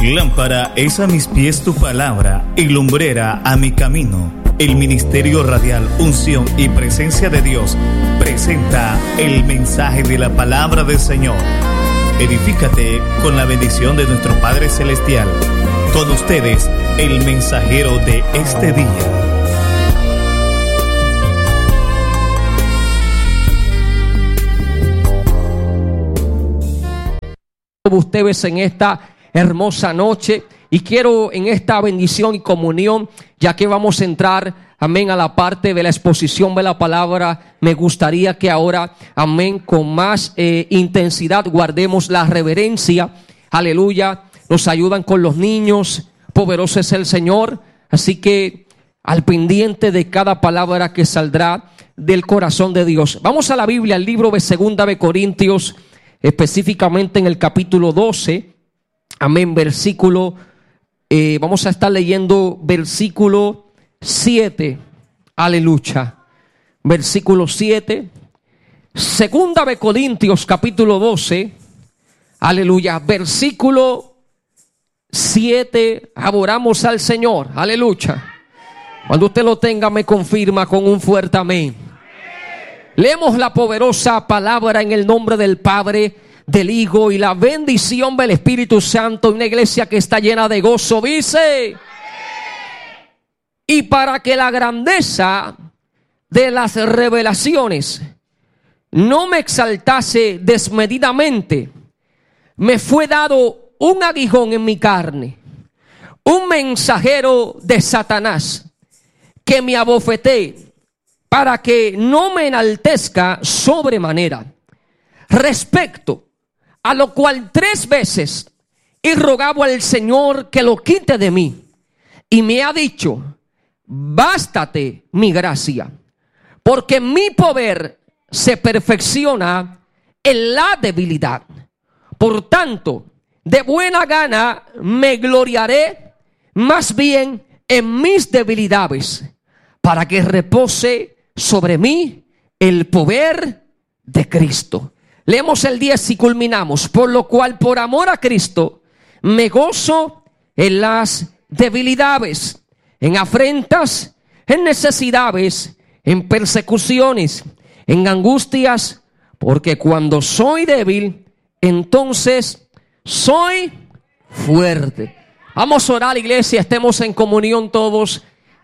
Lámpara es a mis pies tu palabra y lumbrera a mi camino. El Ministerio Radial Unción y Presencia de Dios presenta el mensaje de la palabra del Señor. Edifícate con la bendición de nuestro Padre Celestial. Con ustedes, el mensajero de este día. Ustedes en esta hermosa noche, y quiero en esta bendición y comunión, ya que vamos a entrar, amén, a la parte de la exposición de la palabra, me gustaría que ahora, amén, con más intensidad guardemos la reverencia. Aleluya. Nos ayudan con los niños, poderoso es el Señor, así que al pendiente de cada palabra que saldrá del corazón de Dios. Vamos a la Biblia, al libro de 2 de Corintios, específicamente en el capítulo 12, amén, versículo, vamos a estar leyendo versículo 7, aleluya, versículo 7, 2 de Corintios capítulo 12, aleluya, versículo 7, adoramos al Señor, aleluya. Cuando usted lo tenga me confirma con un fuerte amén. Leemos la poderosa palabra en el nombre del Padre, del Hijo y la bendición del Espíritu Santo. Una iglesia que está llena de gozo dice: y para que la grandeza de las revelaciones no me exaltase desmedidamente, me fue dado un aguijón en mi carne, un mensajero de Satanás, que me abofetee, para que no me enaltezca sobremanera. Respecto a lo cual 3 veces he rogado al Señor que lo quite de mí, y me ha dicho: bástate mi gracia, porque mi poder se perfecciona en la debilidad. Por tanto, de buena gana me gloriaré más bien en mis debilidades, para que repose sobre mí el poder de Cristo. Leemos el 10 y culminamos. Por lo cual, por amor a Cristo, me gozo en las debilidades, en afrentas, en necesidades, en persecuciones, en angustias, porque cuando soy débil, entonces soy fuerte. Vamos a orar, iglesia, estemos en comunión todos.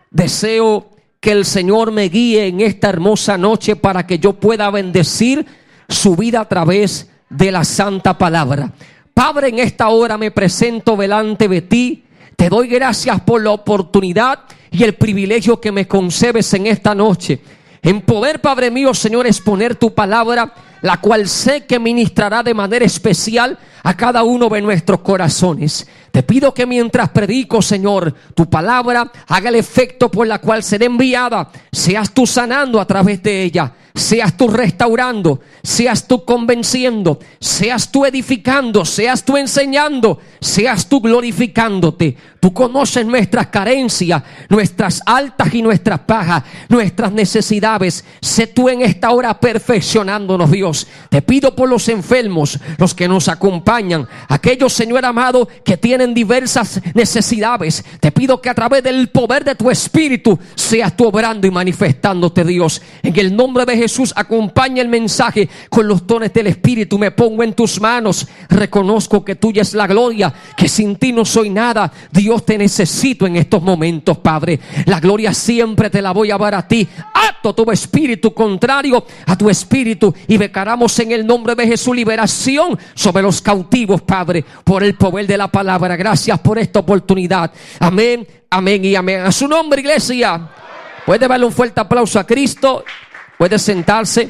Deseo que el Señor me guíe en esta hermosa noche para que yo pueda bendecir su vida a través de la santa palabra. Padre, en esta hora me presento delante de ti. Te doy gracias por la oportunidad y el privilegio que me concedes en esta noche, en poder, Padre mío, Señor, exponer tu palabra, la cual sé que ministrará de manera especial a cada uno de nuestros corazones. Te pido que mientras predico, Señor, tu palabra haga el efecto por la cual será enviada. Seas tú sanando a través de ella, seas tú restaurando, seas tú convenciendo, seas tú edificando, seas tú enseñando, seas tú glorificándote. Tú conoces nuestras carencias, nuestras altas y nuestras bajas, nuestras necesidades. Sé tú en esta hora perfeccionándonos, Dios. Te pido por los enfermos, los que nos acompañan, aquellos, Señor amado, que tienen diversas necesidades. Te pido que a través del poder de tu Espíritu seas tú obrando y manifestándote, Dios. En el nombre de Jesús, acompaña el mensaje con los dones del Espíritu. Me pongo en tus manos. Reconozco que tuya es la gloria, que sin ti no soy nada. Dios, te necesito en estos momentos, Padre. La gloria siempre te la voy a dar a ti. Ato todo espíritu contrario a tu espíritu y declaramos en el nombre de Jesús liberación sobre los cautivos, Padre, por el poder de la palabra. Gracias por esta oportunidad. Amén, amén y amén. A su nombre, iglesia. Puede darle un fuerte aplauso a Cristo. Puede sentarse.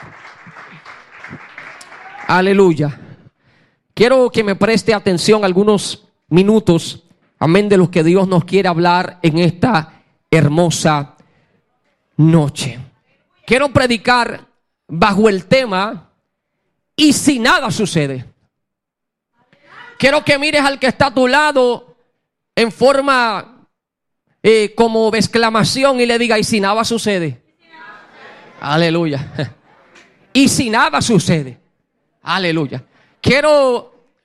Aleluya. Quiero que me preste atención algunos minutos, amén, de lo que Dios nos quiere hablar en esta hermosa noche. Quiero predicar bajo el tema: y si nada sucede. Quiero que mires al que está a tu lado en forma como de exclamación y le diga: y si nada sucede. Aleluya. Y si nada sucede. Aleluya. Quiero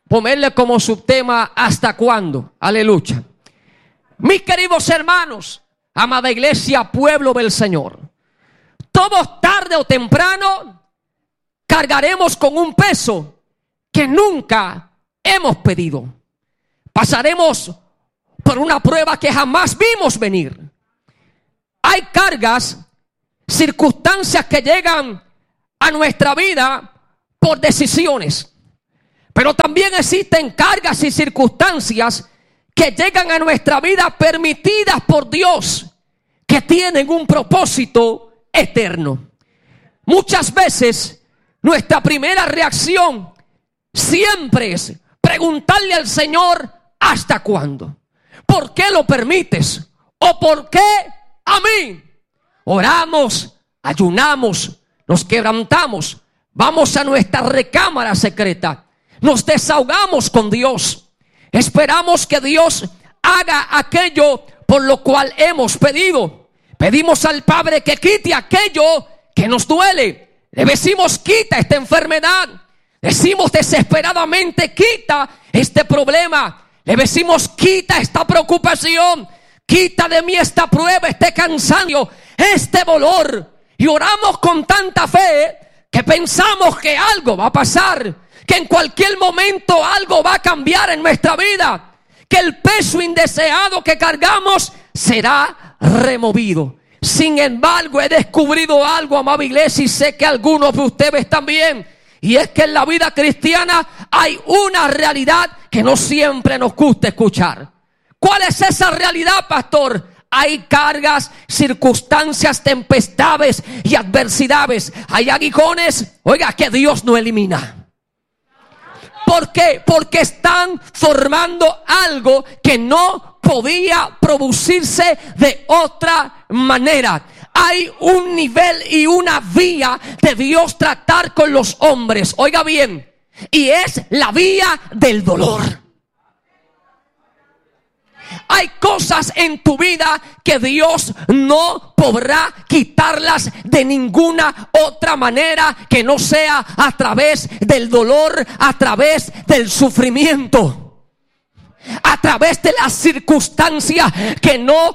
ponerle como subtema ¿hasta cuándo? Aleluya. Mis queridos hermanos, amada iglesia, pueblo del Señor, todos tarde o temprano cargaremos con un peso que nunca hemos pedido. Pasaremos por una prueba que jamás vimos venir. Hay cargas, circunstancias que llegan a nuestra vida por decisiones. Pero también existen cargas y circunstancias que llegan a nuestra vida permitidas por Dios, que tienen un propósito eterno. Muchas veces nuestra primera reacción siempre es preguntarle al Señor ¿hasta cuándo? ¿Por qué lo permites? ¿O por qué a mí? Oramos, ayunamos, nos quebrantamos, vamos a nuestra recámara secreta, nos desahogamos con Dios, esperamos que Dios haga aquello por lo cual hemos pedido. Pedimos al Padre que quite aquello que nos duele. Le decimos quita esta enfermedad. Decimos desesperadamente quita este problema. Le decimos quita esta preocupación. Quita de mí esta prueba, este cansancio, este dolor. Y oramos con tanta fe que pensamos que algo va a pasar, que en cualquier momento algo va a cambiar en nuestra vida, que el peso indeseado que cargamos será removido. Sin embargo, he descubrido algo, amada iglesia, y sé que algunos de ustedes también, y es que en la vida cristiana hay una realidad que no siempre nos gusta escuchar. ¿Cuál es esa realidad, pastor? Hay cargas, circunstancias, tempestades y adversidades. Hay aguijones, oiga, que Dios no elimina. ¿Por qué? Porque están formando algo que no podía producirse de otra manera. Hay un nivel y una vía de Dios tratar con los hombres. Oiga bien, y es la vía del dolor. Hay cosas en tu vida que Dios no podrá quitarlas de ninguna otra manera que no sea a través del dolor, a través del sufrimiento, a través de las circunstancias que no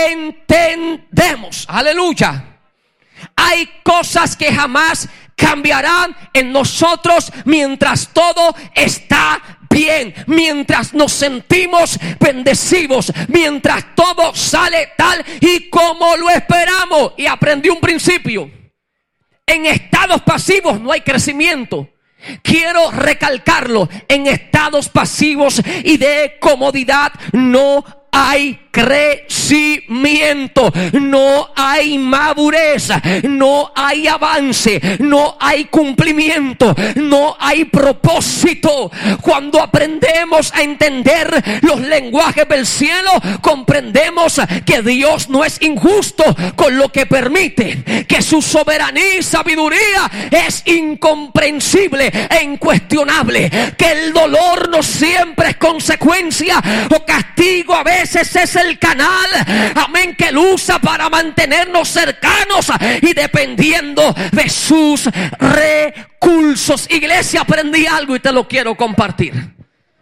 entendemos. Aleluya. Hay cosas que jamás cambiarán en nosotros mientras todo está bien, mientras nos sentimos bendecidos, mientras todo sale tal y como lo esperamos. Y aprendí un principio: en estados pasivos no hay crecimiento. Quiero recalcarlo: en estados pasivos y de comodidad no hay crecimiento, no hay madurez, no hay avance, no hay cumplimiento, no hay propósito. Cuando aprendemos a entender los lenguajes del cielo, comprendemos que Dios no es injusto con lo que permite, que su soberanía y sabiduría es incomprensible e incuestionable, que el dolor no siempre es consecuencia o castigo, a veces es el canal, amén, que él usa para mantenernos cercanos y dependiendo de sus recursos. Iglesia, aprendí algo y te lo quiero compartir.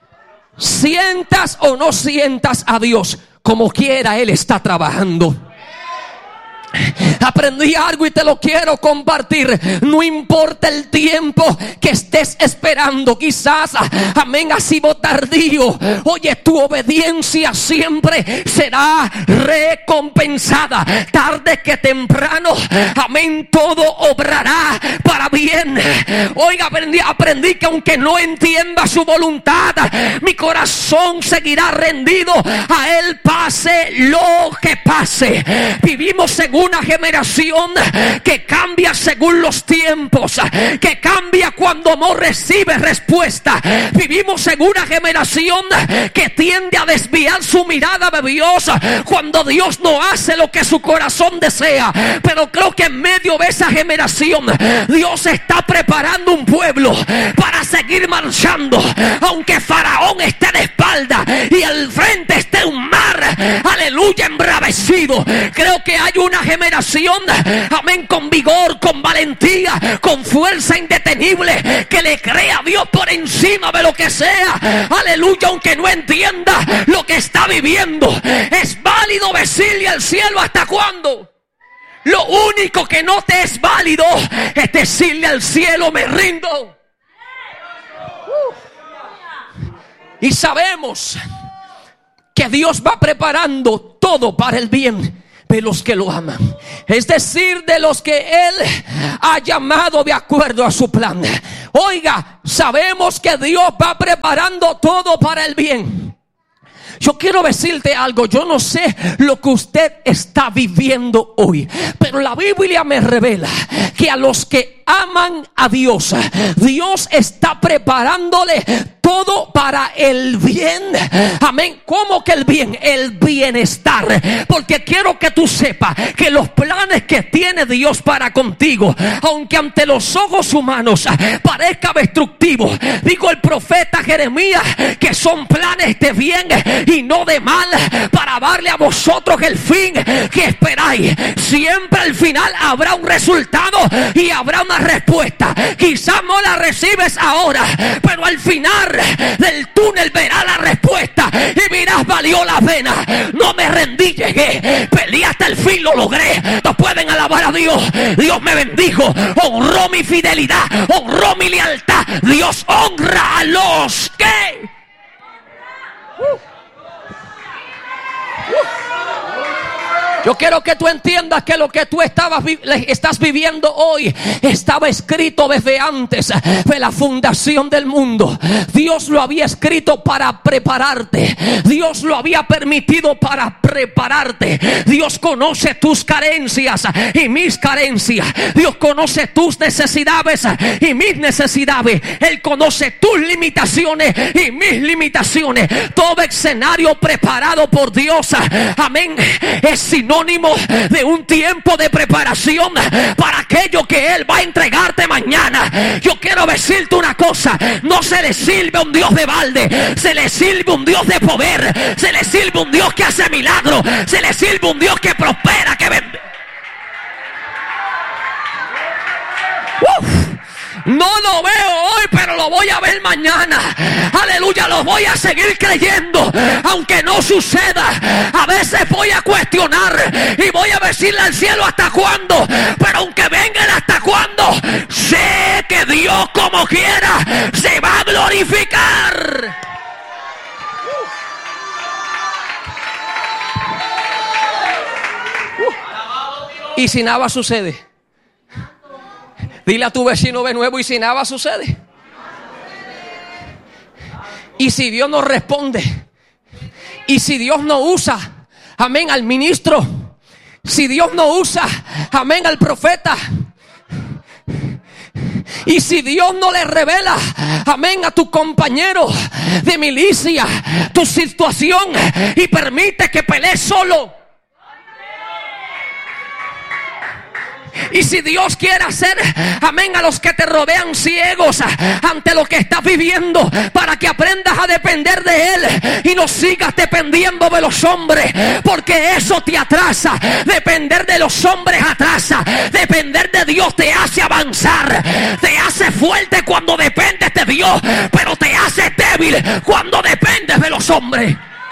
Sientas o no sientas a Dios, como quiera Él está trabajando. Aprendí algo y te lo quiero compartir. No importa el tiempo que estés esperando, quizás, amén, ha sido tardío. Oye, tu obediencia siempre será recompensada. Tarde que temprano, amén, todo obrará para bien. Oiga, aprendí que aunque no entienda su voluntad, mi corazón seguirá rendido a Él, pase lo que pase. Vivimos según una generación que cambia según los tiempos, que cambia cuando no recibe respuesta. Vivimos en una generación que tiende a desviar su mirada de Dios cuando Dios no hace lo que su corazón desea. Pero creo que en medio de esa generación Dios está preparando un pueblo para seguir marchando, aunque Faraón esté de espalda y al frente esté un mar, aleluya, embravecido. Creo que hay una generación, amén, con vigor, con valentía, con fuerza indetenible, que le crea a Dios por encima de lo que sea. Aleluya, aunque no entienda lo que está viviendo. Es válido decirle al cielo: ¿hasta cuándo? Lo único que no te es válido es decirle al cielo: me rindo. Y sabemos que Dios va preparando todo para el bien de los que lo aman, es decir, de los que Él ha llamado de acuerdo a su plan. Oiga, sabemos que Dios va preparando todo para el bien. Yo quiero decirte algo. Yo no sé lo que usted está viviendo hoy, pero la Biblia me revela que a los que aman a Dios, Dios está preparándole todo para el bien. Amén. ¿Cómo que el bien? El bienestar. Porque quiero que tú sepas que los planes que tiene Dios para contigo, aunque ante los ojos humanos parezca destructivo, digo el profeta Jeremías, que son planes de bien y no de mal, para darle a vosotros el fin que esperáis. Siempre al final habrá un resultado y habrá una respuesta. Quizás no la recibes ahora, pero al final del túnel verás la respuesta y dirás: valió la pena. No me rendí, llegué, peleé hasta el fin, lo logré. No pueden alabar a Dios. Dios me bendijo, honró mi fidelidad, honró mi lealtad. Dios honra a los que Yo quiero que tú entiendas que lo que tú estás viviendo hoy estaba escrito desde antes de la fundación del mundo. Dios lo había escrito para prepararte. Dios lo había permitido para prepararte. Dios conoce tus carencias y mis carencias. Dios conoce tus necesidades y mis necesidades. Él conoce tus limitaciones y mis limitaciones. Todo escenario preparado por Dios, amén, es sinónimo de un tiempo de preparación para aquello que Él va a entregarte mañana. Yo quiero decirte una cosa: no se le sirve a un Dios de balde, se le sirve un Dios de poder, se le sirve un Dios que hace milagros, se le sirve un Dios que prospera, que vende. No lo veo hoy, pero lo voy a ver mañana. Aleluya, lo voy a seguir creyendo, aunque no suceda. A veces voy a cuestionar y voy a decirle al cielo: ¿hasta cuándo? Pero aunque venga el hasta cuándo, sé que Dios, como quiera, se va a glorificar. Y si nada sucede, dile a tu vecino de nuevo: y si nada sucede. Y si Dios no responde, y si Dios no usa, amén, al ministro, si Dios no usa, amén, al profeta, y si Dios no le revela, amén, a tu compañero de milicia tu situación y permite que pelees solo. Y si Dios quiere hacer, amén, a los que te rodean ciegos ante lo que estás viviendo, para que aprendas a depender de Él y no sigas dependiendo de los hombres, porque eso te atrasa. Depender de los hombres atrasa. Depender de Dios te hace avanzar, te hace fuerte cuando dependes de Dios, pero te hace débil cuando dependes de los hombres.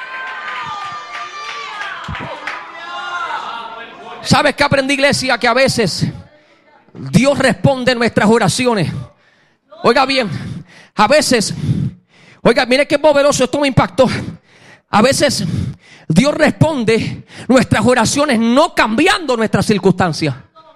¿Sabes qué aprendí, iglesia? Que a veces Dios responde nuestras oraciones. Oiga bien, a veces, oiga, mire qué poderoso, esto me impactó. A veces Dios responde nuestras oraciones no cambiando nuestras circunstancias.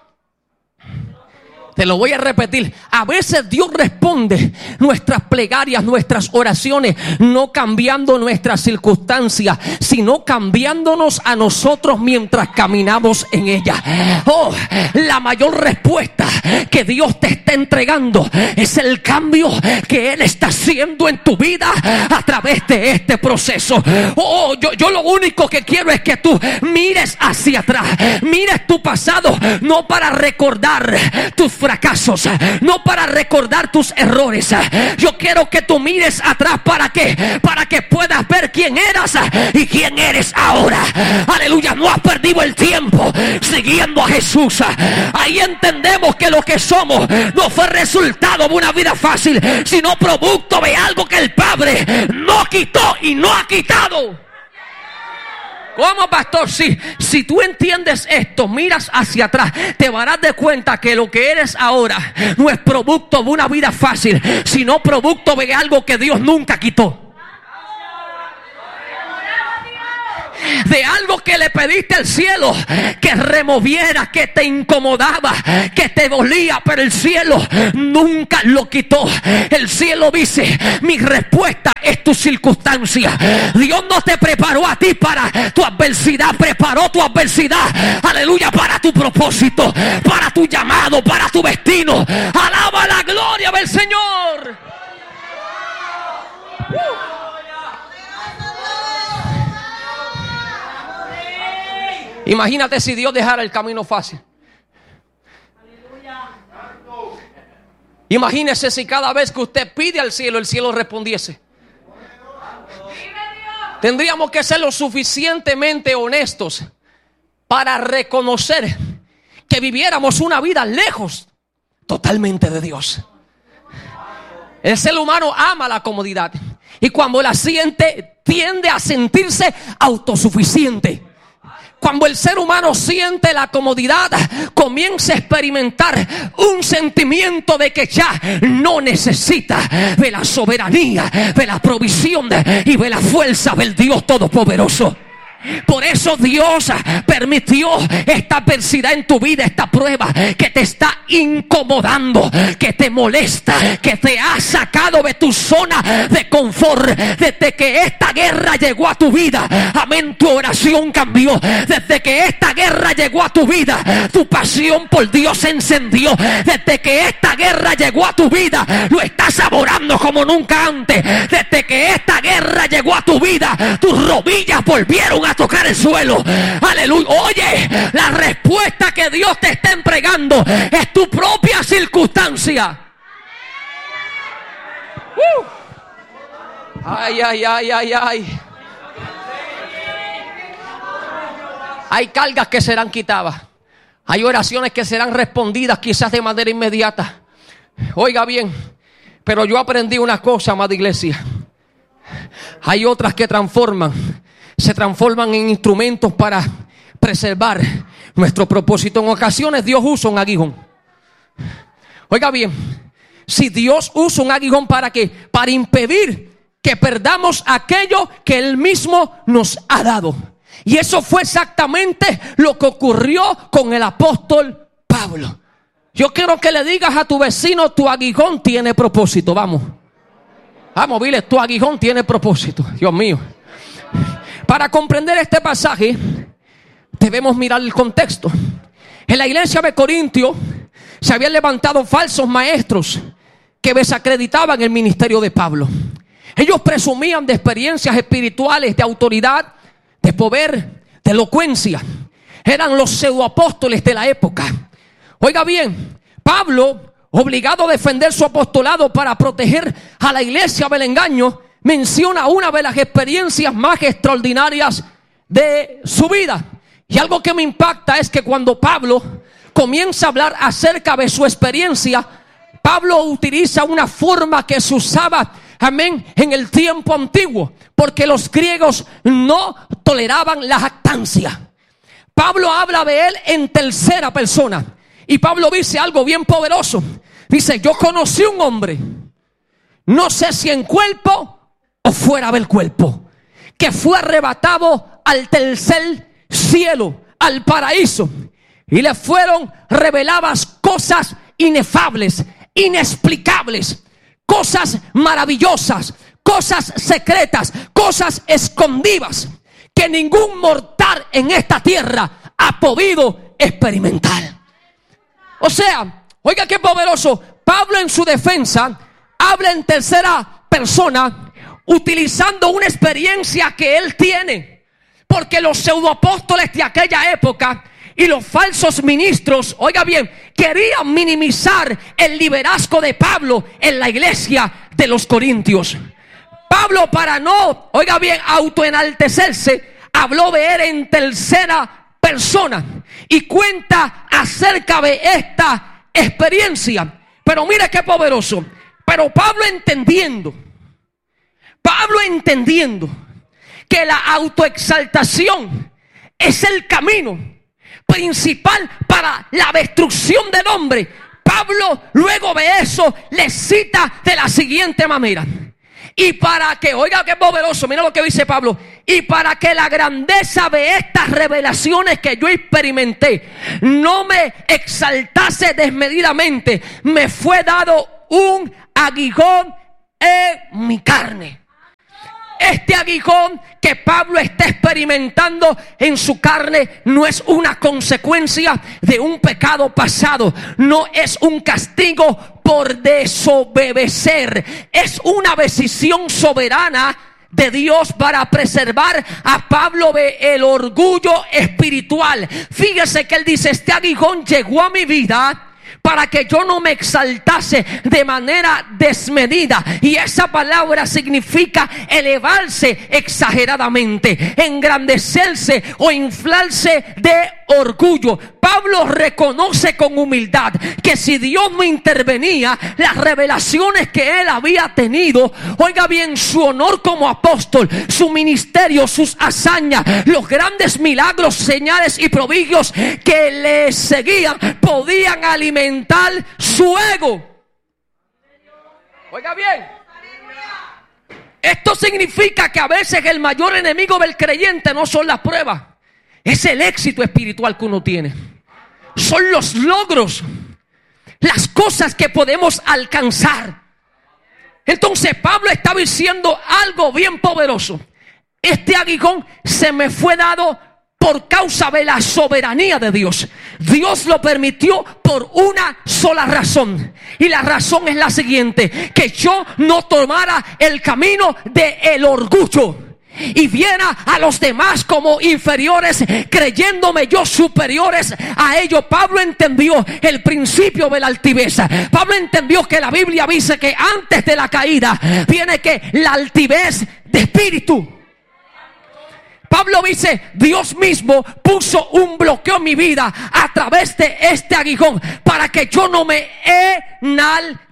Te lo voy a repetir. A veces Dios responde nuestras plegarias, nuestras oraciones, no cambiando nuestras circunstancias, sino cambiándonos a nosotros mientras caminamos en ella. Oh, la mayor respuesta que Dios te está entregando es el cambio que Él está haciendo en tu vida a través de este proceso. Oh, yo lo único que quiero es que tú mires hacia atrás, mires tu pasado, no para recordar tus fracasos, fracasos, no para recordar tus errores. Yo quiero que tú mires atrás. ¿Para qué? Para que puedas ver quién eras y quién eres ahora. Aleluya, no has perdido el tiempo siguiendo a Jesús. Ahí entendemos que lo que somos no fue resultado de una vida fácil, sino producto de algo que el Padre no quitó y no ha quitado. ¿Cómo, pastor? Si tú entiendes esto, miras hacia atrás, te darás de cuenta que lo que eres ahora no es producto de una vida fácil, sino producto de algo que Dios nunca quitó. De algo que le pediste al cielo que removiera, que te incomodaba, que te dolía, pero el cielo nunca lo quitó. El cielo dice: mi respuesta es tu circunstancia. Dios no te preparó a ti para tu adversidad, preparó tu adversidad, aleluya, para tu propósito, para tu llamado, para tu destino. Alaba la gloria del Señor. Imagínate si Dios dejara el camino fácil. Imagínese si cada vez que usted pide al cielo, el cielo respondiese. Tendríamos que ser lo suficientemente honestos para reconocer que viviéramos una vida lejos totalmente de Dios. El ser humano ama la comodidad y cuando la siente tiende a sentirse autosuficiente. Cuando el ser humano siente la comodidad, comienza a experimentar un sentimiento de que ya no necesita de la soberanía, de la provisión y de la fuerza del Dios Todopoderoso. Por eso Dios permitió esta adversidad en tu vida, esta prueba que te está incomodando, que te molesta, que te ha sacado de tu zona de confort. Desde que esta guerra llegó a tu vida, amén, tu oración cambió. Desde que esta guerra llegó a tu vida, tu pasión por Dios se encendió. Desde que esta guerra llegó a tu vida, lo estás saboreando como nunca antes. Desde que esta guerra llegó a tu vida, tus rodillas volvieron a tocar el suelo. Aleluya. Oye, la respuesta que Dios te está entregando es tu propia circunstancia. Ay, ay, ay, ay, ay. Hay cargas que serán quitadas. Hay oraciones que serán respondidas quizás de manera inmediata. Oiga bien, pero yo aprendí una cosa, amada iglesia. Hay otras que se transforman en instrumentos para preservar nuestro propósito. En ocasiones Dios usa un aguijón. Oiga bien, si Dios usa un aguijón, ¿para qué? Para impedir que perdamos aquello que Él mismo nos ha dado. Y eso fue exactamente lo que ocurrió con el apóstol Pablo. Yo quiero que le digas a tu vecino: tu aguijón tiene propósito. Vamos, dile, tu aguijón tiene propósito. Dios mío. Para comprender este pasaje debemos mirar el contexto. En la iglesia de Corintio se habían levantado falsos maestros que desacreditaban el ministerio de Pablo. Ellos presumían de experiencias espirituales, de autoridad, de poder, de elocuencia. Eran los pseudoapóstoles de la época. Oiga bien, Pablo, obligado a defender su apostolado para proteger a la iglesia del engaño, menciona una de las experiencias más extraordinarias de su vida. Y algo que me impacta es que cuando Pablo comienza a hablar acerca de su experiencia, Pablo utiliza una forma que se usaba, amén, en el tiempo antiguo, porque los griegos no toleraban la jactancia. Pablo habla de él en tercera persona. Y Pablo dice algo bien poderoso. Dice: yo conocí un hombre, no sé si en cuerpo o fuera del cuerpo, que fue arrebatado al tercer cielo, al paraíso, y le fueron reveladas cosas inefables, inexplicables, cosas maravillosas, cosas secretas, cosas escondidas que ningún mortal en esta tierra ha podido experimentar. O sea, oiga qué poderoso. Pablo en su defensa habla en tercera persona, utilizando una experiencia que él tiene, porque los pseudoapóstoles de aquella época y los falsos ministros, oiga bien, querían minimizar el liderazgo de Pablo en la iglesia de los Corintios. Pablo, para no, oiga bien, autoenaltecerse, habló de él en tercera persona y cuenta acerca de esta experiencia. Pero mira qué poderoso. Pero Pablo entendiendo que la autoexaltación es el camino principal para la destrucción del hombre, Pablo luego de eso le cita de la siguiente manera: y para que, oiga qué poderoso, mira lo que dice Pablo, y para que la grandeza de estas revelaciones que yo experimenté no me exaltase desmedidamente, me fue dado un aguijón en mi carne. Este aguijón que Pablo está experimentando en su carne no es una consecuencia de un pecado pasado, no es un castigo por desobedecer, es una decisión soberana de Dios para preservar a Pablo de el orgullo espiritual. Fíjese que él dice: este aguijón llegó a mi vida para que yo no me exaltase de manera desmedida. Y esa palabra significa elevarse exageradamente, engrandecerse o inflarse de orgullo. Pablo reconoce con humildad que si Dios no intervenía, las revelaciones que él había tenido, oiga bien, su honor como apóstol, su ministerio, sus hazañas, los grandes milagros, señales y prodigios que le seguían, podían alimentar su ego. Oiga bien, esto significa que a veces el mayor enemigo del creyente no son las pruebas, es el éxito espiritual que uno tiene, son los logros, las cosas que podemos alcanzar. Entonces Pablo está diciendo algo bien poderoso: este aguijón se me fue dado por causa de la soberanía de Dios. Dios lo permitió por una sola razón, y la razón es la siguiente: que yo no tomara el camino del orgullo y viera a los demás como inferiores, creyéndome yo superiores a ellos. Pablo entendió el principio de la altivez. Pablo entendió que la Biblia dice que antes de la caída viene que la altivez de espíritu. Pablo dice: Dios mismo puso un bloqueo en mi vida a través de este aguijón para que yo no me enaltezca.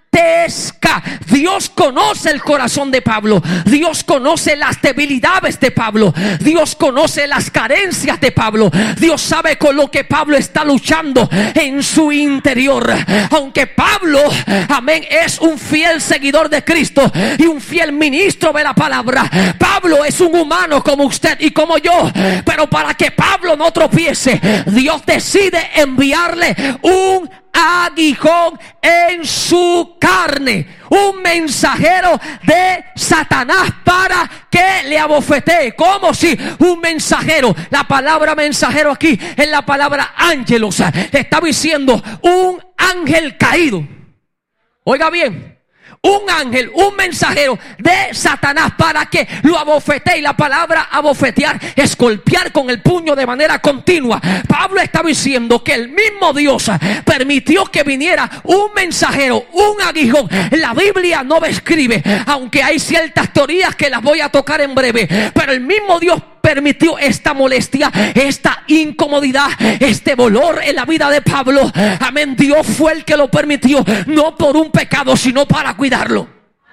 Dios conoce el corazón de Pablo, Dios conoce las debilidades de Pablo, Dios conoce las carencias de Pablo, Dios sabe con lo que Pablo está luchando en su interior. Aunque Pablo, amén, es un fiel seguidor de Cristo y un fiel ministro de la palabra, Pablo es un humano como usted y como yo. Pero para que Pablo no tropiece, Dios decide enviarle un aguijón en su carne, un mensajero de Satanás para que le abofetee. Como si un mensajero, la palabra mensajero aquí es la palabra ángelos, le está diciendo un ángel caído. Oiga bien, un ángel, un mensajero de Satanás para que lo abofetee. Y la palabra abofetear es golpear con el puño de manera continua. Pablo está diciendo que el mismo Dios permitió que viniera un mensajero, un aguijón. La Biblia no describe, aunque hay ciertas teorías que las voy a tocar en breve, pero el mismo Dios permitió esta molestia, esta incomodidad, este dolor en la vida de Pablo. Amén. Dios fue el que lo permitió, no por un pecado, sino para cuidarlo.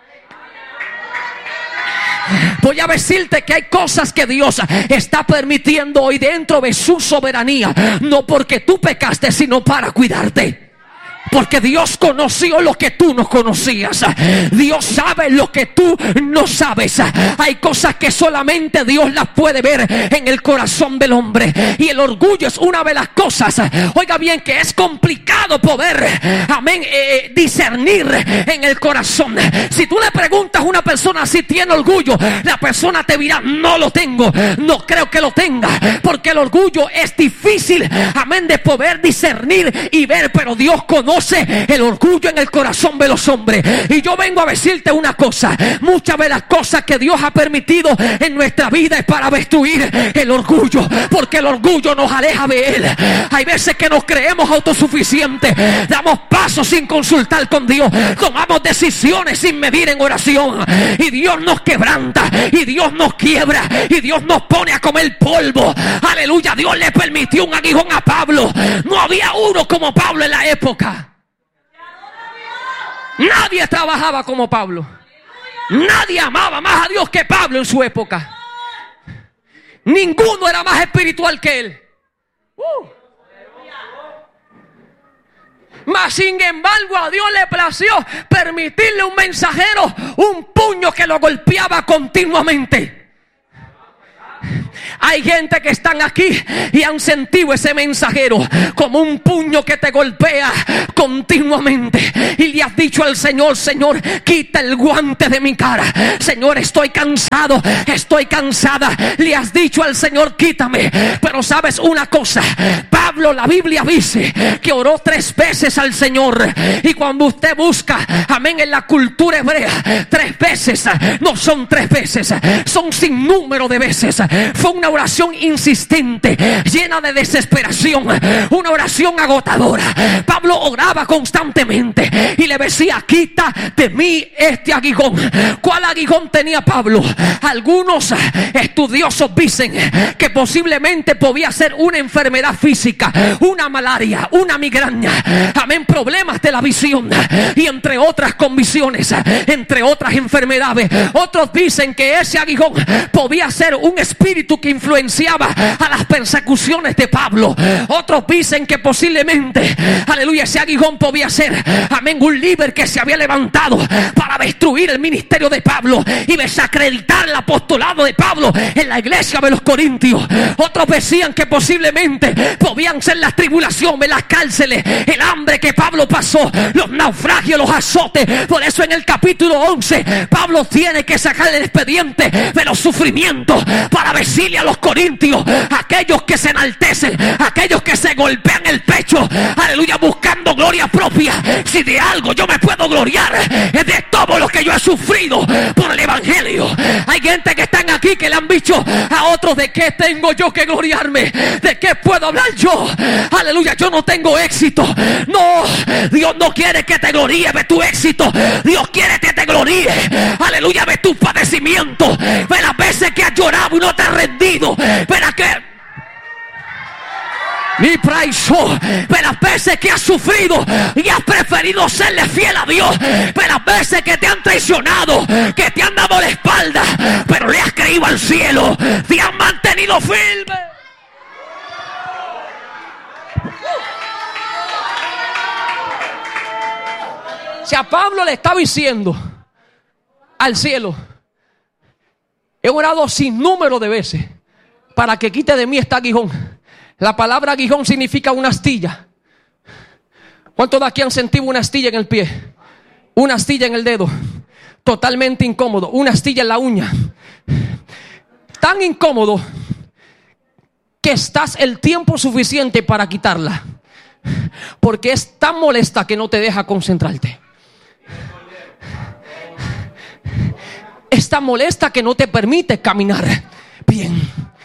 Voy a decirte que hay cosas que Dios está permitiendo hoy dentro de su soberanía, no porque tú pecaste, sino para cuidarte. Porque Dios conoció lo que tú no conocías. Dios sabe lo que tú no sabes. Hay cosas que solamente Dios las puede ver en el corazón del hombre. Y el orgullo es una de las cosas, oiga bien, que es complicado poder, amén, discernir en el corazón. Si tú le preguntas a una persona si tiene orgullo, la persona te dirá: no lo tengo, no creo que lo tenga. Porque el orgullo es difícil, amén, de poder discernir y ver. Pero Dios conoce conoce el orgullo en el corazón de los hombres. Y yo vengo a decirte una cosa: muchas de las cosas que Dios ha permitido en nuestra vida es para destruir el orgullo, porque el orgullo nos aleja de Él. Hay veces que nos creemos autosuficientes, damos pasos sin consultar con Dios, tomamos decisiones sin medir en oración, y Dios nos quebranta, y Dios nos quiebra, y Dios nos pone a comer polvo. Aleluya. Dios le permitió un aguijón a Pablo. No había uno como Pablo en la época. Nadie trabajaba como Pablo. Nadie amaba más a Dios que Pablo en su época. Ninguno era más espiritual que él. Mas sin embargo a Dios le plació permitirle un mensajero, un puño que lo golpeaba continuamente. Hay gente que están aquí y han sentido ese mensajero como un puño que te golpea continuamente, y le has dicho al Señor: Señor, quita el guante de mi cara. Señor, estoy cansado, estoy cansada. Le has dicho al Señor: quítame. Pero sabes una cosa, Pablo, la Biblia dice que oró 3 veces al Señor. Y cuando usted busca, amén, en la cultura hebrea, 3 veces no son 3 veces, son sin número de veces. Fue una oración insistente, llena de desesperación, una oración agotadora. Pablo oraba constantemente y le decía: quita de mí este aguijón. ¿Cuál aguijón tenía Pablo? Algunos estudiosos dicen que posiblemente podía ser una enfermedad física, una malaria, una migraña, amén, problemas de la visión, y entre otras condiciones, entre otras enfermedades. Otros dicen que ese aguijón podía ser un espíritu que influenciaba a las persecuciones de Pablo. Otros dicen que posiblemente, aleluya, ese aguijón podía ser, amén, un líder que se había levantado para destruir el ministerio de Pablo y desacreditar el apostolado de Pablo en la iglesia de los Corintios. Otros decían que posiblemente podían ser las tribulaciones, las cárceles, el hambre que Pablo pasó, los naufragios, los azotes. Por eso en el capítulo 11 Pablo tiene que sacar el expediente de los sufrimientos para decirle a los corintios, aquellos que se enaltecen, aquellos que se golpean el pecho, aleluya, buscando gloria propia: si de algo yo me puedo gloriar, es de todo lo que yo he sufrido por el evangelio. Hay gente que están aquí que le han dicho a otros: ¿de qué tengo yo que gloriarme? ¿De qué puedo hablar yo? Aleluya, yo no tengo éxito. No, Dios no quiere que te gloríes de tu éxito. Dios quiere que te gloríes, aleluya, de tu padecimiento, de las veces que has llorado y no te has rendido, verá que ni praisó, de las veces que has sufrido y has preferido serle fiel a Dios, de las veces que te han traicionado, que te han dado la espalda, pero le has creído al cielo, te han mantenido firme. Si a Pablo le estaba diciendo al cielo: he orado sin número de veces para que quite de mí este aguijón. La palabra aguijón significa una astilla. ¿Cuántos de aquí han sentido una astilla en el pie? Una astilla en el dedo. Totalmente incómodo. Una astilla en la uña. Tan incómodo que estás el tiempo suficiente para quitarla, porque es tan molesta que no te deja concentrarte. Es tan molesta que no te permite caminar bien.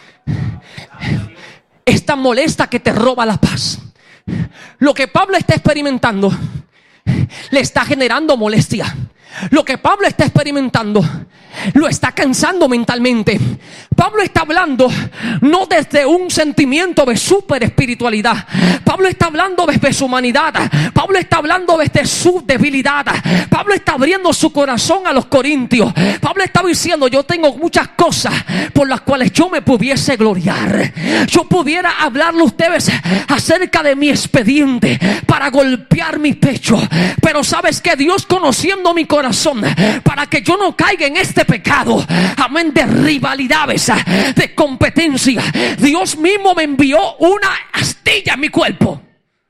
Es tan molesta que te roba la paz. Lo que Pablo está experimentando le está generando molestia. Lo que Pablo está experimentando lo está cansando mentalmente. Pablo está hablando no desde un sentimiento de super espiritualidad. Pablo está hablando desde su humanidad. Pablo está hablando desde su debilidad. Pablo está abriendo su corazón a los corintios. Pablo está diciendo: yo tengo muchas cosas por las cuales yo me pudiese gloriar. Yo pudiera hablarle a ustedes acerca de mi expediente para golpear mi pecho, pero sabes que Dios, conociendo mi corazón, para que yo no caiga en este pecado, amén, de rivalidades, de competencia, Dios mismo me envió una astilla en mi cuerpo.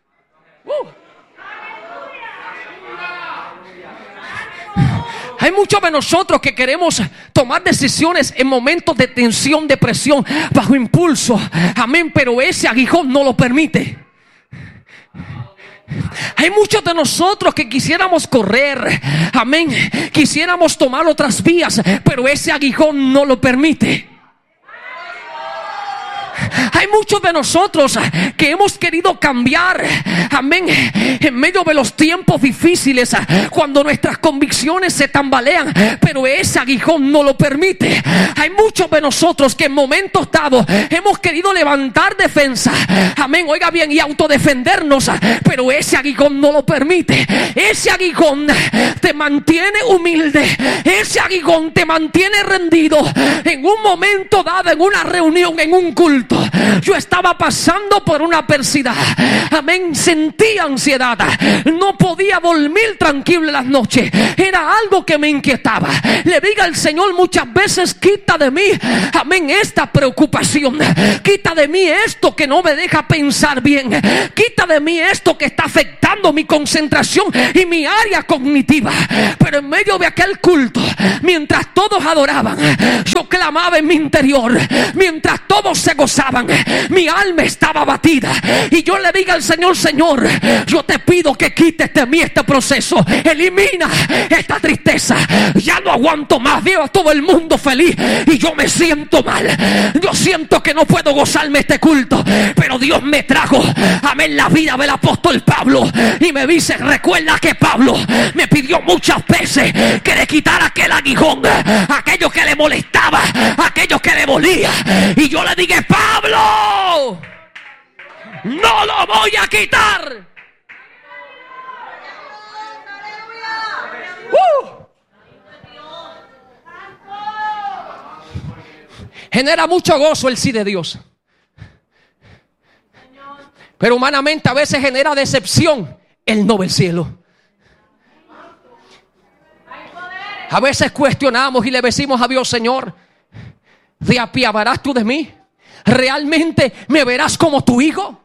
Hay muchos de nosotros que queremos tomar decisiones en momentos de tensión, de presión, bajo impulso, amén, pero ese aguijón no lo permite. Hay muchos de nosotros que quisiéramos correr, amén, quisiéramos tomar otras vías, pero ese aguijón no lo permite. Hay muchos de nosotros que hemos querido cambiar, amén, en medio de los tiempos difíciles, cuando nuestras convicciones se tambalean, pero ese aguijón no lo permite. Hay muchos de nosotros que en momentos dados hemos querido levantar defensa, amén, oiga bien, y autodefendernos, pero ese aguijón no lo permite. Ese aguijón te mantiene humilde, ese aguijón te mantiene rendido. En un momento dado, en una reunión, en un culto, yo estaba pasando por una adversidad, amén, sentía ansiedad, no podía dormir tranquilo en las noches, era algo que me inquietaba. Le diga al Señor muchas veces: quita de mí, amén, esta preocupación, quita de mí esto que no me deja pensar bien, quita de mí esto que está afectando mi concentración y mi área cognitiva. Pero en medio de aquel culto, mientras todos adoraban, yo clamaba en mi interior, mientras todos se gozaban, mi alma estaba abatida, y yo le digo al Señor: Señor, yo te pido que quites de mí este proceso, elimina esta tristeza, ya no aguanto más, veo a todo el mundo feliz y yo me siento mal, yo siento que no puedo gozarme este culto. Pero Dios me trajo, amén, la vida del apóstol Pablo, y me dice: recuerda que Pablo me pidió muchas veces que le quitara aquel aguijón, aquello que le molestaba, aquello que le dolía, y yo le dije: Pablo, no lo voy a quitar. Genera mucho gozo el sí de Dios, pero humanamente a veces genera decepción el no del cielo. A veces cuestionamos y le decimos a Dios: Señor, ¿te apiadarás tú de mí? ¿Realmente me verás como tu hijo?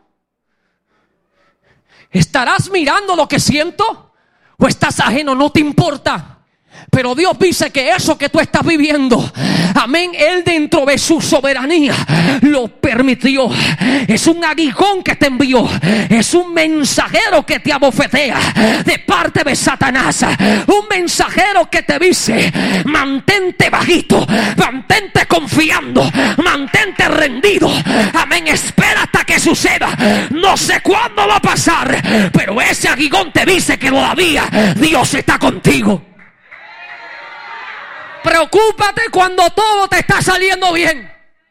¿Estarás mirando lo que siento? ¿O estás ajeno? No te importa. Pero Dios dice que eso que tú estás viviendo, amén, Él dentro de su soberanía lo permitió. Es un aguijón que te envió, es un mensajero que te abofetea de parte de Satanás, un mensajero que te dice: mantente bajito, mantente confiando, mantente rendido, amén, espera hasta que suceda. No sé cuándo va a pasar, pero ese aguijón te dice que todavía Dios está contigo. Preocúpate cuando todo te está saliendo bien.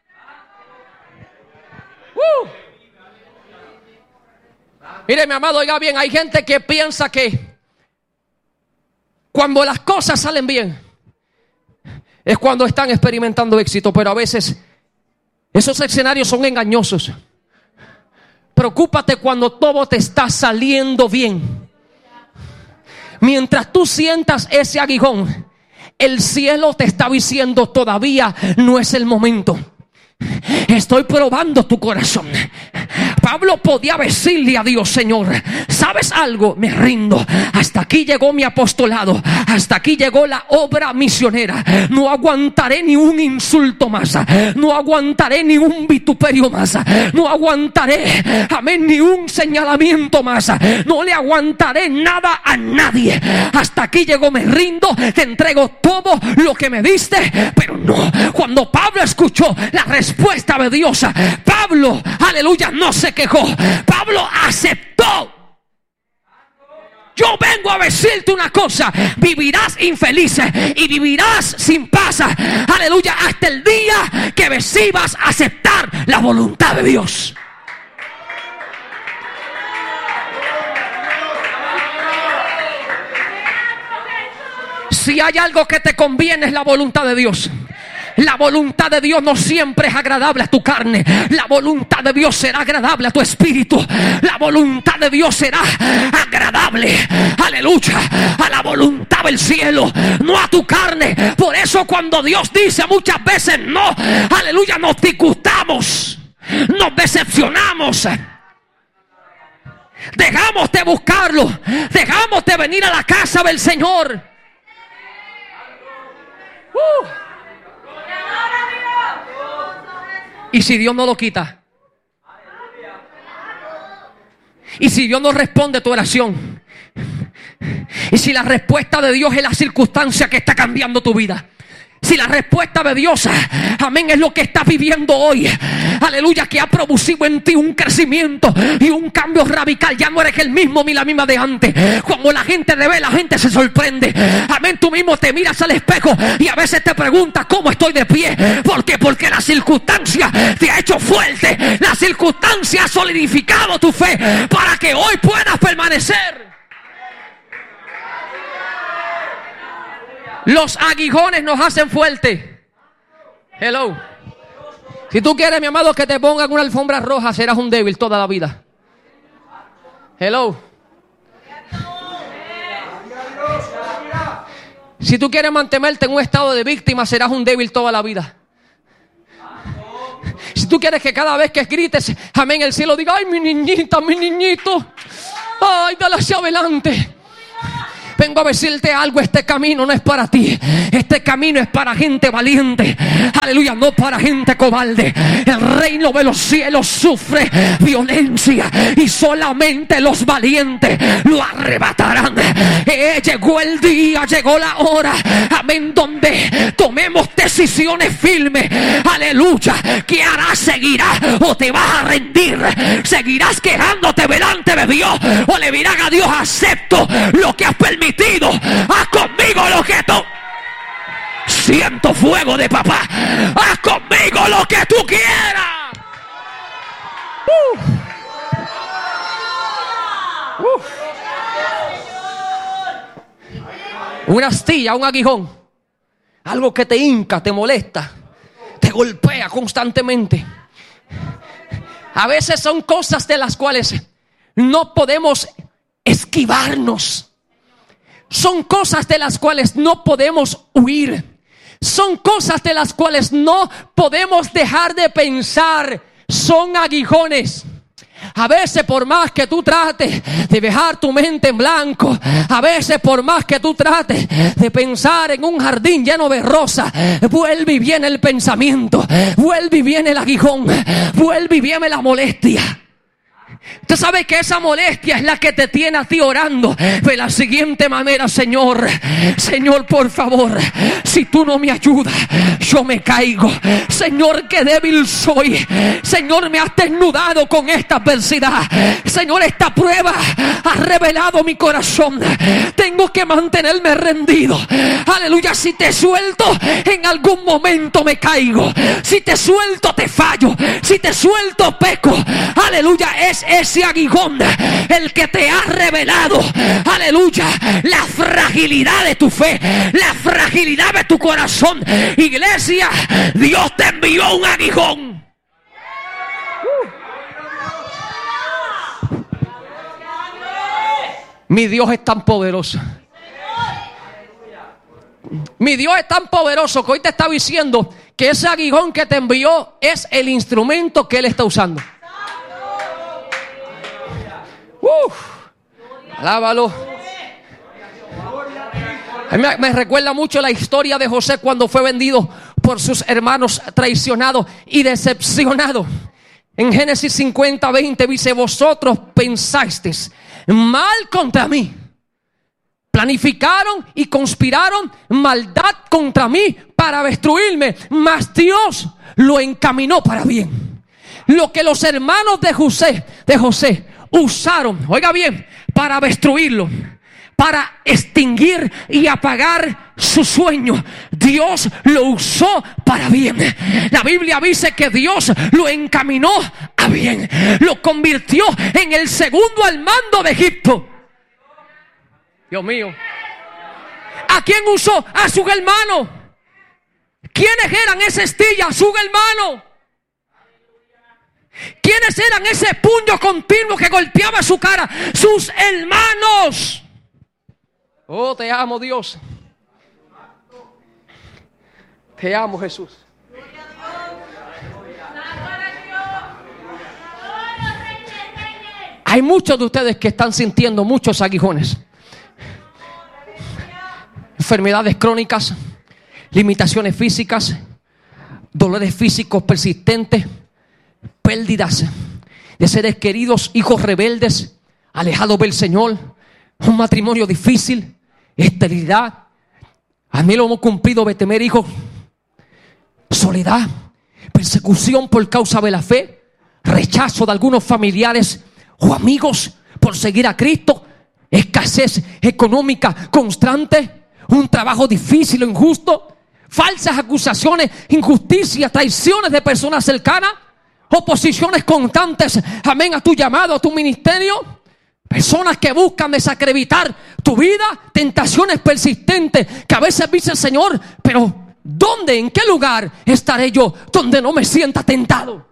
Mire, mi amado, oiga bien, hay gente que piensa que cuando las cosas salen bien es cuando están experimentando éxito, pero a veces esos escenarios son engañosos. Preocúpate cuando todo te está saliendo bien. Mientras tú sientas ese aguijón, el cielo te está diciendo: todavía no es el momento. Estoy probando tu corazón. Pablo podía decirle a Dios: Señor, ¿sabes algo? Me rindo. Hasta aquí llegó mi apostolado. Hasta aquí llegó la obra misionera. No aguantaré ni un insulto más. No aguantaré ni un vituperio más. No aguantaré, amén, ni un señalamiento más. No le aguantaré nada a nadie. Hasta aquí llegó, me rindo. Te entrego todo lo que me diste. Pero no, cuando Pablo escuchó la respuesta de Dios, Pablo, aleluya, no se quejó. Pablo aceptó. Yo vengo a decirte una cosa: vivirás infeliz y vivirás sin paz, aleluya, hasta el día que decidas aceptar la voluntad de Dios. Si hay algo que te conviene, es la voluntad de Dios. La voluntad de Dios no siempre es agradable a tu carne. La voluntad de Dios será agradable a tu espíritu. La voluntad de Dios será agradable, aleluya, a la voluntad del cielo, no a tu carne. Por eso cuando Dios dice muchas veces no, aleluya, nos disgustamos, nos decepcionamos. Dejamos de buscarlo, dejamos de venir a la casa del Señor. Y si Dios no lo quita, Y si Dios no responde tu oración, y si la respuesta de Dios es la circunstancia que está cambiando tu vida, si la respuesta de Dios, amén, es lo que estás viviendo hoy, aleluya, que ha producido en ti un crecimiento y un cambio radical, ya no eres el mismo ni la misma de antes. Cuando la gente te ve, la gente se sorprende, amén. Tú mismo te miras al espejo y a veces te preguntas cómo estoy de pie. ¿Por qué? Porque la circunstancia te ha hecho fuerte, la circunstancia ha solidificado tu fe para que hoy puedas permanecer. Los aguijones nos hacen fuertes. Hello. Si tú quieres, mi amado, que te pongan una alfombra roja, serás un débil toda la vida. Hello. Si tú quieres mantenerte en un estado de víctima, serás un débil toda la vida. Si tú quieres que cada vez que grites, amén, el cielo diga, ay, mi niñita, mi niñito, ay, dale hacia adelante. Vengo a decirte algo, este camino no es para ti. Este camino es para gente valiente. Aleluya, no para gente cobarde. El reino de los cielos sufre violencia y solamente los valientes lo arrebatarán. Llegó el día, llegó la hora, amén, donde tomemos decisiones firmes. Aleluya, ¿qué harás? ¿Seguirás o te vas a rendir? ¿Seguirás quejándote delante de Dios o le dirás a Dios, acepto lo que has permitido? Haz conmigo lo que tú. Siento fuego de papá. Haz conmigo lo que tú quieras. Una astilla, un aguijón, algo que te hinca, te molesta, te golpea constantemente. A veces son cosas de las cuales no podemos esquivarnos. Son cosas de las cuales no podemos huir. Son cosas de las cuales no podemos dejar de pensar. Son aguijones. A veces por más que tú trates de dejar tu mente en blanco, a veces por más que tú trates de pensar en un jardín lleno de rosas, vuelve y viene el pensamiento, vuelve y viene el aguijón, vuelve y viene la molestia. Usted sabe que esa molestia es la que te tiene a ti orando de la siguiente manera: Señor, Señor, por favor, si tú no me ayudas, yo me caigo. Señor, qué débil soy. Señor, me has desnudado con esta adversidad. Señor, esta prueba ha revelado mi corazón. Tengo que mantenerme rendido. Aleluya, si te suelto, en algún momento me caigo. Si te suelto, te fallo. Si te suelto, peco. Aleluya, es ese aguijón el que te ha revelado, aleluya, la fragilidad de tu fe, la fragilidad de tu corazón. Iglesia, Dios te envió un aguijón. Mi Dios es tan poderoso. Mi Dios es tan poderoso que hoy te está diciendo que ese aguijón que te envió es el instrumento que Él está usando. Alábalo. A mí me recuerda mucho la historia de José cuando fue vendido por sus hermanos, traicionado y decepcionado. En Génesis 50:20 dice: vosotros pensasteis mal contra mí, planificaron y conspiraron maldad contra mí para destruirme, mas Dios lo encaminó para bien. Lo que los hermanos de José usaron, oiga bien, para destruirlo, para extinguir y apagar su sueño, Dios lo usó para bien. La Biblia dice que Dios lo encaminó a bien, lo convirtió en el segundo al mando de Egipto. Dios mío, ¿a quién usó? A su hermano. ¿Quiénes eran esa astilla? Su hermano. ¿Quiénes eran ese puño continuo que golpeaba su cara? Sus hermanos. Oh, te amo, Dios. Te amo, Jesús. Hay muchos de ustedes que están sintiendo muchos aguijones. Enfermedades crónicas, limitaciones físicas, dolores físicos persistentes, pérdidas de seres queridos, hijos rebeldes, alejados del Señor, un matrimonio difícil, esterilidad, anhelo hemos cumplido de tener hijos, soledad, persecución por causa de la fe, rechazo de algunos familiares o amigos por seguir a Cristo, escasez económica constante, un trabajo difícil o injusto, falsas acusaciones, injusticias, traiciones de personas cercanas, oposiciones constantes, amén, a tu llamado, a tu ministerio, personas que buscan desacreditar tu vida, tentaciones persistentes que a veces dice el Señor, pero ¿dónde, en qué lugar estaré yo donde no me sienta tentado?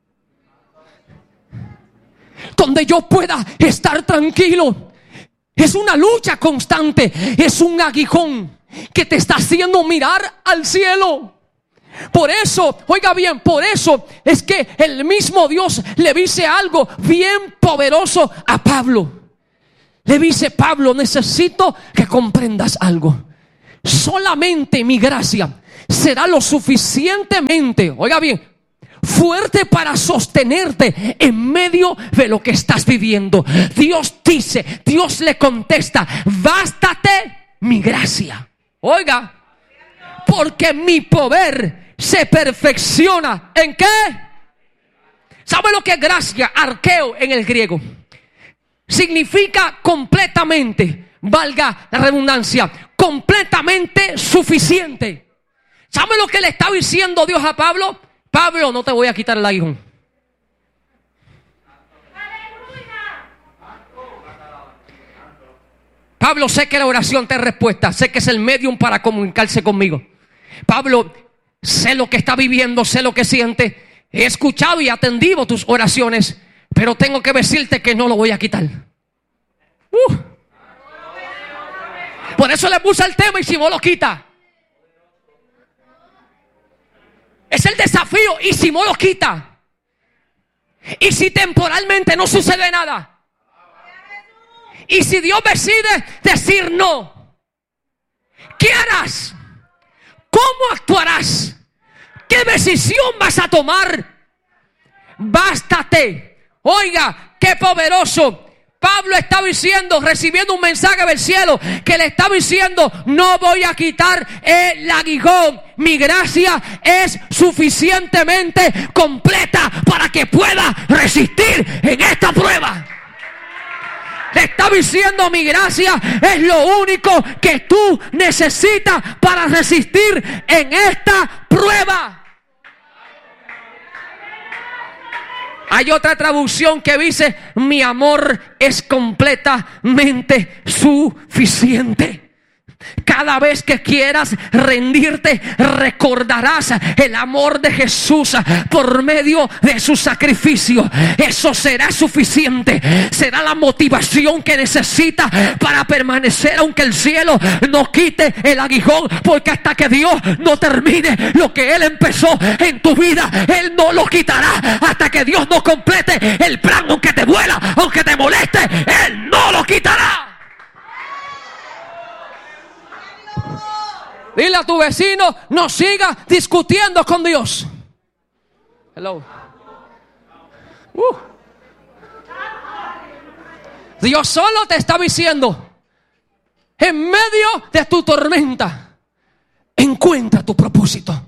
Donde yo pueda estar tranquilo. Es una lucha constante, es un aguijón que te está haciendo mirar al cielo. Por eso, oiga bien, por eso es que el mismo Dios le dice algo bien poderoso a Pablo. Le dice: Pablo, necesito que comprendas algo. Solamente mi gracia será lo suficientemente, oiga bien, fuerte para sostenerte en medio de lo que estás viviendo. Dios dice, Dios le contesta: bástate mi gracia. Oiga, porque mi poder se perfecciona. ¿En qué? ¿Sabe lo que es gracia? Arqueo en el griego. Significa completamente, valga la redundancia, completamente suficiente. ¿Sabe lo que le está diciendo Dios a Pablo? Pablo, no te voy a quitar el aguijón. Pablo, sé que la oración te respuesta, sé que es el medium para comunicarse conmigo. Pablo, sé lo que está viviendo, sé lo que siente. He escuchado y atendido tus oraciones, pero tengo que decirte que no lo voy a quitar. Por eso le puse el tema: y si vos lo quita. Es el desafío: y si vos lo quita. Y si temporalmente no sucede nada. Y si Dios decide decir no, ¿qué harás? ¿Cómo actuarás? ¿Qué decisión vas a tomar? Bástate. Oiga, qué poderoso. Pablo está diciendo, recibiendo un mensaje del cielo, que le está diciendo: no voy a quitar el aguijón. Mi gracia es suficientemente completa para que pueda resistir en esta prueba. Le está diciendo: mi gracia es lo único que tú necesitas para resistir en esta prueba. Hay otra traducción que dice: mi amor es completamente suficiente. Cada vez que quieras rendirte, recordarás el amor de Jesús por medio de su sacrificio. Eso será suficiente. Será la motivación que necesitas para permanecer aunque el cielo no quite el aguijón. Porque hasta que Dios no termine lo que Él empezó en tu vida, Él no lo quitará. Hasta que Dios no complete el plan, aunque te duela, aunque te moleste, Él no lo quitará. Dile a tu vecino: no siga discutiendo con Dios. Hello. Dios solo te está diciendo: en medio de tu tormenta, encuentra tu propósito.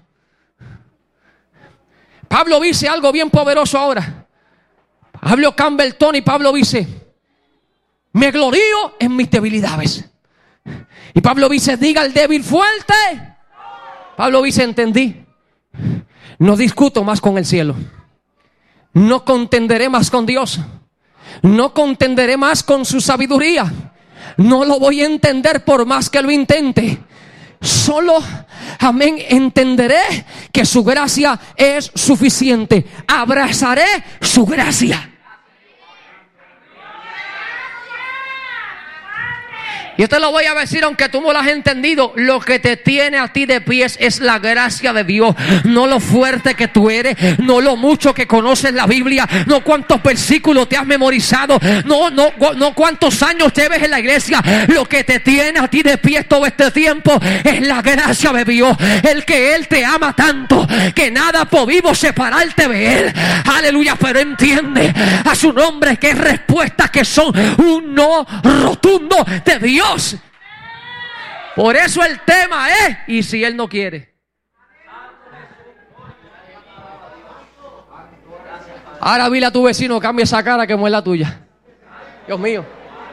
Pablo dice algo bien poderoso ahora. Pablo Campbellton y Pablo dice: me glorío en mis debilidades. Y Pablo dice: diga el débil fuerte. Pablo dice: entendí. No discuto más con el cielo. No contenderé más con Dios. No contenderé más con su sabiduría. No lo voy a entender por más que lo intente. Solo, amén, entenderé que su gracia es suficiente. Abrazaré su gracia. Yo te lo voy a decir aunque tú no lo has entendido. Lo que te tiene a ti de pies es la gracia de Dios. No lo fuerte que tú eres. No lo mucho que conoces la Biblia. No cuántos versículos te has memorizado. No cuántos años lleves en la iglesia. Lo que te tiene a ti de pies todo este tiempo es la gracia de Dios. El que Él te ama tanto que nada podemos separarte de Él. Aleluya. Pero entiende a su nombre que hay respuestas que son un no rotundo de Dios. Por eso el tema es: ¿y si Él no quiere? Ahora dile a tu vecino: cambia esa cara que no es la tuya. Dios mío.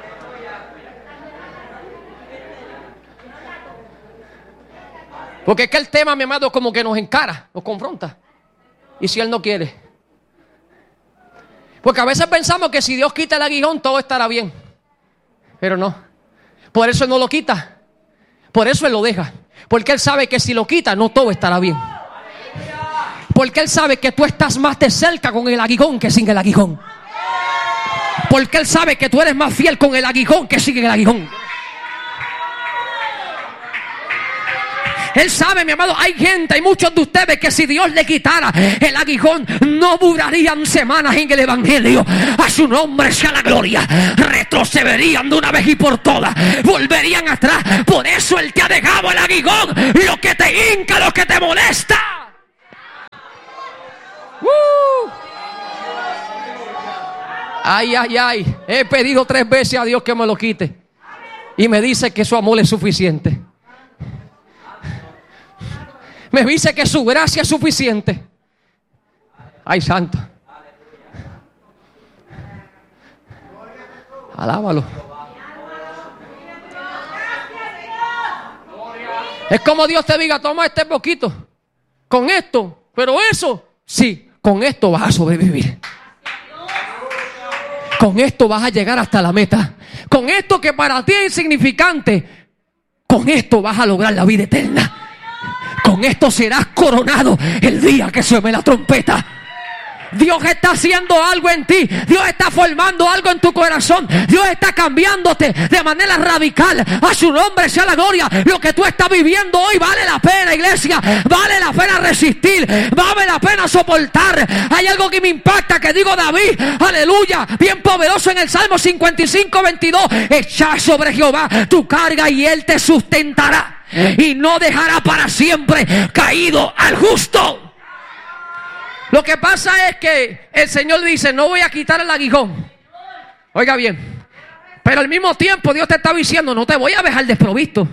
Porque es que el tema, mi amado, como que nos encara, nos confronta. ¿Y si Él no quiere? Porque a veces pensamos que si Dios quita el aguijón todo estará bien. Pero no. Por eso Él no lo quita. Por eso Él lo deja. Porque Él sabe que si lo quita no todo estará bien. Porque Él sabe que tú estás más de cerca con el aguijón que sin el aguijón. Porque Él sabe que tú eres más fiel con el aguijón que sin el aguijón. Él sabe, mi amado, hay muchos de ustedes que si Dios le quitara el aguijón, no durarían semanas en el evangelio. A su nombre sea la gloria. Retrocederían de una vez y por todas. Volverían atrás. Por eso Él te ha dejado el aguijón. Lo que te hinca, lo que te molesta. Ay, ay, ay. He pedido 3 veces a Dios que me lo quite. Y me dice que su amor es suficiente. Me dice que su gracia es suficiente. Ay, santo. Alábalo. Es como Dios te diga: toma este poquito. Con esto. Pero eso, sí, con esto vas a sobrevivir. Con esto vas a llegar hasta la meta. Con esto que para ti es insignificante, con esto vas a lograr la vida eterna. Con esto serás coronado el día que suene la trompeta. Dios está haciendo algo en ti. Dios está formando algo en tu corazón. Dios está cambiándote de manera radical. A su nombre sea la gloria. Lo que tú estás viviendo hoy vale la pena, iglesia. Vale la pena resistir. Vale la pena soportar. Hay algo que me impacta que digo David, aleluya, bien poderoso en el Salmo 55:22. Echa sobre Jehová tu carga y Él te sustentará. Y no dejará para siempre caído al justo. Lo que pasa es que el Señor dice: no voy a quitar el aguijón. Oiga bien. Pero al mismo tiempo Dios te está diciendo: no te voy a dejar desprovisto.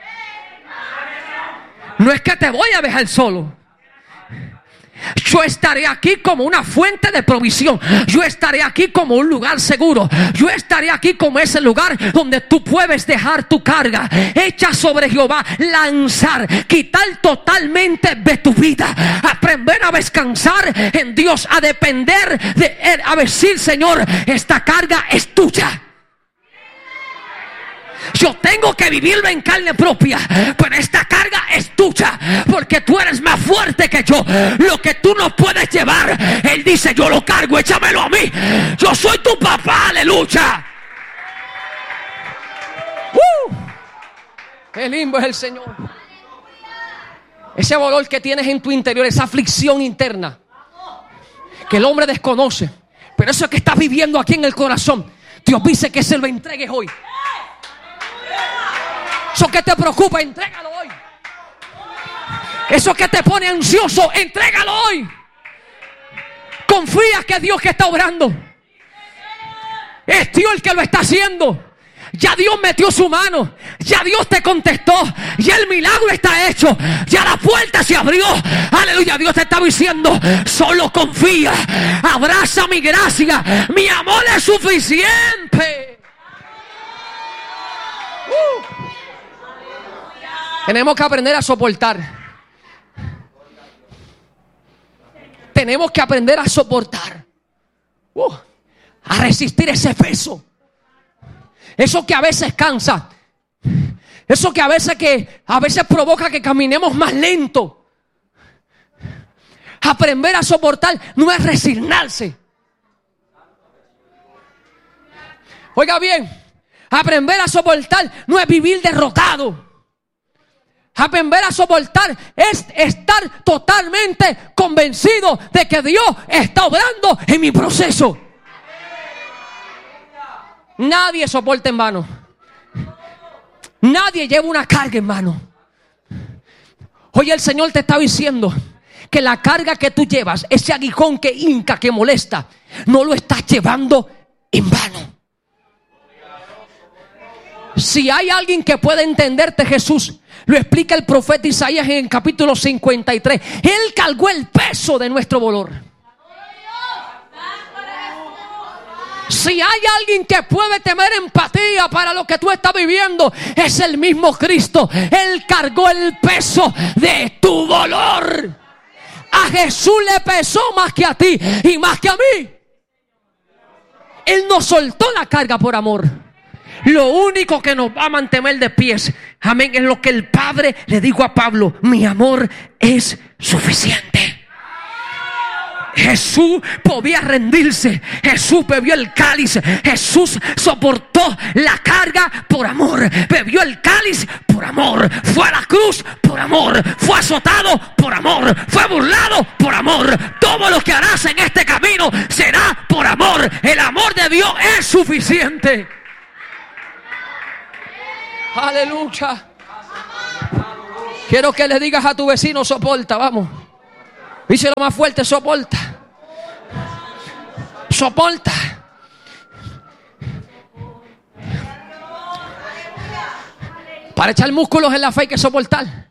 No es que te voy a dejar solo. Yo estaré aquí como una fuente de provisión. Yo estaré aquí como un lugar seguro. Yo estaré aquí como ese lugar donde tú puedes dejar tu carga. Echa sobre Jehová, lanzar, quitar totalmente de tu vida. Aprender a descansar en Dios, a depender de Él, a decir: Señor, esta carga es tuya. Yo tengo que vivirlo en carne propia, pero esta carga es tuya, porque tú eres más fuerte que yo. Lo que tú no puedes llevar, Él dice: yo lo cargo, échamelo a mí. Yo soy tu papá, aleluya. Qué lindo es el Señor. Ese dolor que tienes en tu interior, esa aflicción interna que el hombre desconoce, pero eso que estás viviendo aquí en el corazón, Dios dice que se lo entregues hoy. Eso que te preocupa, entrégalo hoy. Eso que te pone ansioso, entrégalo hoy. Confía que es Dios que está obrando. Es Dios el que lo está haciendo. Ya Dios metió su mano. Ya Dios te contestó. Ya el milagro está hecho. Ya la puerta se abrió. Aleluya. Dios te está diciendo: solo confía. Abraza mi gracia. Mi amor es suficiente. Tenemos que aprender a soportar. Tenemos que aprender a soportar. A resistir ese peso. Eso que a veces cansa. Eso que a veces provoca que caminemos más lento. Aprender a soportar no es resignarse. Oiga bien, Aprender a soportar no es vivir derrotado. Aprender a soportar es estar totalmente convencido de que Dios está obrando en mi proceso. Nadie soporta en vano. Nadie lleva una carga en vano. Hoy el Señor te está diciendo que la carga que tú llevas, ese aguijón que hinca, que molesta, no lo estás llevando en vano. Si hay alguien que puede entenderte, Jesús, lo explica el profeta Isaías en el capítulo 53. Él cargó el peso de nuestro dolor. Si hay alguien que puede tener empatía para lo que tú estás viviendo, es el mismo Cristo. Él cargó el peso de tu dolor. A Jesús le pesó más que a ti y más que a mí. Él nos soltó la carga por amor. Lo único que nos va a mantener de pies, amén, es lo que el Padre le dijo a Pablo: mi amor es suficiente. Jesús podía rendirse. Jesús bebió el cáliz. Jesús soportó la carga por amor. Bebió el cáliz por amor. Fue a la cruz por amor. Fue azotado por amor. Fue burlado por amor. Todo lo que harás en este camino será por amor. El amor de Dios es suficiente. Aleluya. Quiero que le digas a tu vecino: soporta, vamos. Díselo más fuerte: soporta. Soporta. Para echar músculos en la fe hay que soportar.